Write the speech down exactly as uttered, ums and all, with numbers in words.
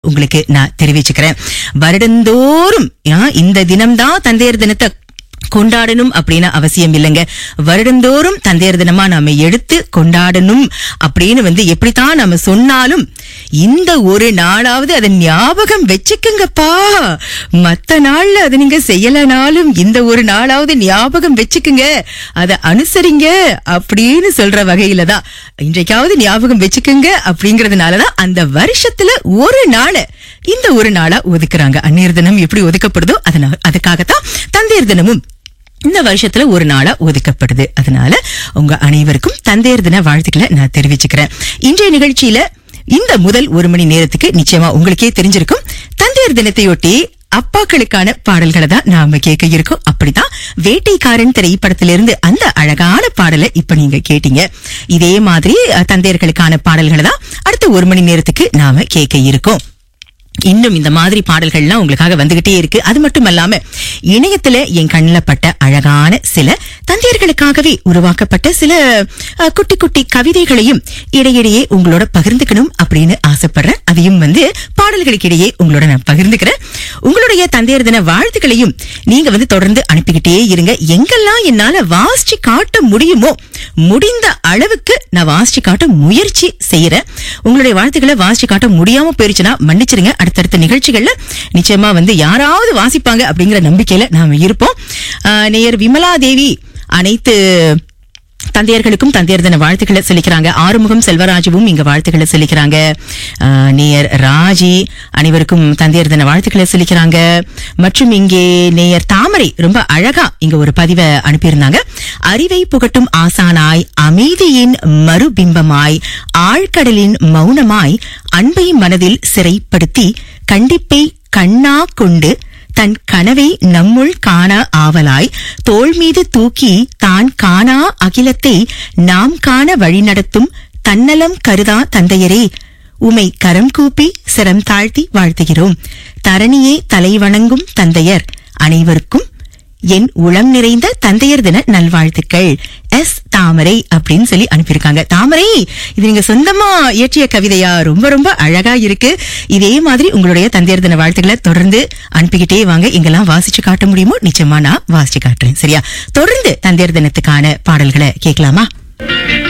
உங்களுக்கு நான் தெரிவிச்சுக்கிறேன். வருடந்தோறும் இந்த தினம்தான் தந்தையர் தினத்தை கொண்டாடணும் அப்படின்னு அவசியம் இல்லைங்க. வருடந்தோறும் தந்தையர் தினமா நாம எடுத்து கொண்டாடணும் அப்படின்னு வந்து எப்படித்தான் நாம சொன்னாலும் இந்த ஒரு நாளாவது அதை ஞாபகம் வச்சுக்குங்கப்பா. மத்த நாள்ல அது நீங்க செய்யலனாலும் இந்த ஒரு நாளாவது ஞாபகம் வச்சுக்குங்க, அதை அனுசரிங்க அப்படின்னு சொல்ற வகையில தான் இன்றைக்காவது ஞாபகம் வச்சுக்குங்க அப்படிங்கறதுனாலதான் அந்த வருஷத்துல ஒரு நாளை இந்த ஒரு நாளா ஒதுக்குறாங்க. அந்நியர் தினம் எப்படி ஒதுக்கப்படுதோ அதனால அதுக்காகத்தான் தந்தையர் தினமும் இந்த வருஷத்துல ஒரு நாளா ஒதுக்கப்படுது. அதனால உங்க அனைவருக்கும் தந்தையர் தின வாழ்த்துக்களை நான் தெரிவிச்சுக்கிறேன். இன்றைய நிகழ்ச்சியில இந்த முதல் ஒரு மணி நேரத்துக்கு நிச்சயமா உங்களுக்கே தெரிஞ்சிருக்கும் தந்தையர் தினத்தையொட்டி அப்பாக்களுக்கான பாடல்களை தான் நாம கேட்க இருக்கோம். அப்படிதான் வேட்டைக்காரன் திரைப்படத்திலிருந்து அந்த அழகான பாடலை இப்ப நீங்க கேட்டீங்க. இதே மாதிரி தந்தையர்களுக்கான பாடல்களை தான் அடுத்த ஒரு மணி நேரத்துக்கு நாம கேட்க இருக்கோம். இன்னும் இந்த மாதிரி பாடல்கள்லாம் உங்களுக்காக வந்துகிட்டே இருக்கு. அது மட்டும் இல்லாம இணையத்துல என் கண்ணில் பட்ட அழகான சில தந்தையர்களுக்காகவே உருவாக்கப்பட்ட சில குட்டி குட்டி கவிதைகளையும் இடையிடையே உங்களோட பகிர்ந்துக்கணும் அப்படின்னு ஆசைப்படுறேன். அதையும் வந்து பாடல்களுக்கு இடையே உங்களோட நான் பகிர்ந்துக்கிறேன். உங்களுடைய தந்தையர் தின வாழ்த்துக்களையும் நீங்க வந்து தொடர்ந்து அனுப்பிக்கிட்டே இருங்க. எங்கெல்லாம் என்னால வாசிச்சு காட்ட முடியுமோ முடிந்த அளவுக்கு நான் வாசிச்சு காட்ட முயற்சி செய்யறேன். உங்களுடைய வாழ்த்துக்களை வாசிச்சு காட்ட முடியாம போயிருச்சுன்னா மன்னிச்சிருங்க. அடுத்தடுத்த நிகழ்ச்சிகள்ல நிச்சயமா வந்து யாராவது வாசிப்பாங்க அப்படிங்கிற நம்பிக்கையில நாம இருப்போம். நேயர் விமலா தேவி அனைத்து தந்தையர்களுக்கும் தந்தையர் தின வாழ்த்துக்களை சொல்லிக்கிறாங்க. ஆறுமுகம் செல்வராஜுவும் இங்க வாழ்த்துக்களை சொல்லிக்கிறாங்க. நேயர் ராஜி அனைவருக்கும் தந்தையர் தின வாழ்த்துக்களை சொல்லிக்கிறாங்க. மற்றும் இங்கே நேயர் தாமரை ரொம்ப அழகா இங்க ஒரு பதிவை அனுப்பியிருந்தாங்க. அறிவை புகட்டும் ஆசானாய், அமைதியின் மறுபிம்பமாய், ஆழ்கடலின் மௌனமாய், அன்பை மனதில் சிறைப்படுத்தி கண்டிப்பை கண்ணா கொண்டு தன் கனவை நம்முள் காண ஆவலாய், தோள் மீது தூக்கி தான் காணா அகிலத்தை நாம் காண வழிநடத்தும் தன்னலம் கருதா தந்தையரே, உமை கரம் கூப்பி சிரம் தாழ்த்தி வாழ்த்துகிறோம். தரணியே தலை வணங்கும் தந்தையர் அனைவருக்கும் என் உளம் நிறைந்த தந்தையர் தின நல்வாழ்த்துக்கள். எஸ் தாமரை அப்படின்னு சொல்லி அனுப்பியிருக்காங்க. தாமரை, இது நீங்க சொந்தமா இயற்றிய கவிதையா? ரொம்ப ரொம்ப அழகா இருக்கு. இதே மாதிரி உங்களுடைய தந்தையர் தின வாழ்த்துக்களை தொடர்ந்து அனுப்பிக்கிட்டே வாங்க. எங்கெல்லாம் வாசிச்சு காட்ட முடியுமோ நிச்சயமா நான் வாசிச்சு காட்டுறேன். சரியா? தொடர்ந்து தந்தையர் தினத்துக்கான பாடல்களை கேட்கலாமா?